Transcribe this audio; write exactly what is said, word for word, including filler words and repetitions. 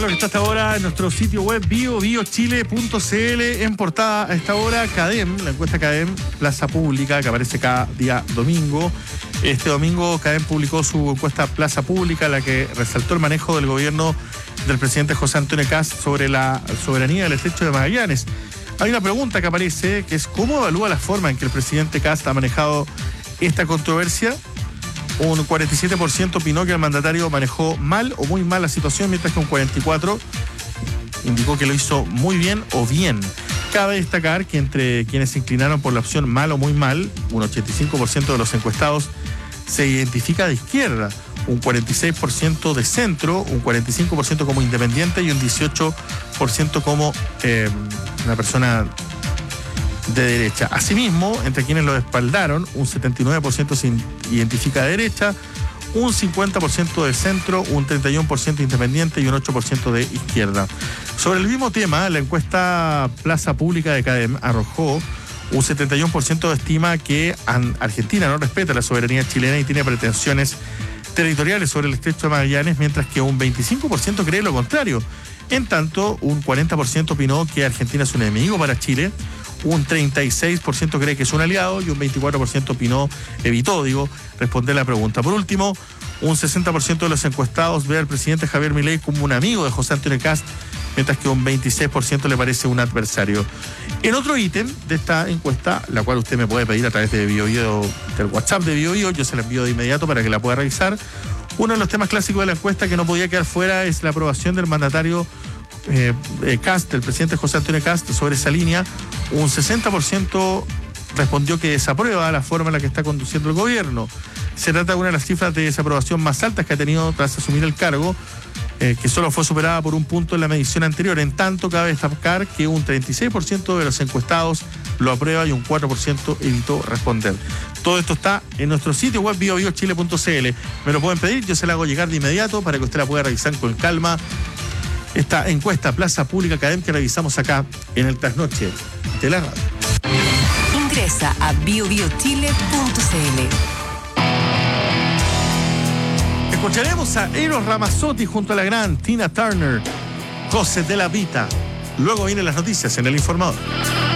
lo que está hasta ahora en nuestro sitio web bio bio chile punto c l. En portada a esta hora, CADEM, la encuesta CADEM, Plaza Pública, que aparece cada día domingo. Este domingo CADEM publicó su encuesta Plaza Pública, la que resaltó el manejo del gobierno del presidente José Antonio Kast sobre la soberanía del estrecho de Magallanes. Hay una pregunta que aparece, que es ¿cómo evalúa la forma en que el presidente Kast ha manejado esta controversia? Un cuarenta y siete por ciento opinó que el mandatario manejó mal o muy mal la situación, mientras que un cuarenta y cuatro por ciento indicó que lo hizo muy bien o bien. Cabe destacar que entre quienes se inclinaron por la opción mal o muy mal, un ochenta y cinco por ciento de los encuestados se identifica de izquierda, un cuarenta y seis por ciento de centro, un cuarenta y cinco por ciento como independiente y un dieciocho por ciento como eh, una persona de derecha. Asimismo, entre quienes lo respaldaron, un setenta y nueve por ciento se identifica de derecha, un cincuenta por ciento de centro, un treinta y uno por ciento independiente y un ocho por ciento de izquierda. Sobre el mismo tema, la encuesta Plaza Pública de CADEM arrojó un setenta y uno por ciento estima que Argentina no respeta la soberanía chilena y tiene pretensiones territoriales sobre el estrecho de Magallanes, mientras que un veinticinco por ciento cree lo contrario. En tanto, un cuarenta por ciento opinó que Argentina es un enemigo para Chile, un treinta y seis por ciento cree que es un aliado y un veinticuatro por ciento opinó, evitó, digo, responder la pregunta. Por último, un sesenta por ciento de los encuestados ve al presidente Javier Milei como un amigo de José Antonio Kast, mientras que un veintiséis por ciento le parece un adversario. En otro ítem de esta encuesta, la cual usted me puede pedir a través de Bio Bio, del WhatsApp de Bio Bio, yo se la envío de inmediato para que la pueda revisar. Uno de los temas clásicos de la encuesta que no podía quedar fuera es la aprobación del mandatario eh, eh, Kast, del presidente José Antonio Kast, sobre esa línea. Un sesenta por ciento respondió que desaprueba la forma en la que está conduciendo el gobierno. Se trata de una de las cifras de desaprobación más altas que ha tenido tras asumir el cargo, eh, que solo fue superada por un punto en la medición anterior. En tanto, cabe destacar que un treinta y seis por ciento de los encuestados lo aprueba y un cuatro por ciento evitó responder. Todo esto está en nuestro sitio web bio bio chile punto c l. Me lo pueden pedir, yo se la hago llegar de inmediato para que usted la pueda revisar con calma. Esta encuesta Plaza Pública CADEM que revisamos acá en el trasnoche de la radio. Ingresa a bio bio chile punto c l. Escucharemos a Eros Ramazzotti junto a la gran Tina Turner, Cose de la Vita. Luego vienen las noticias en El Informador.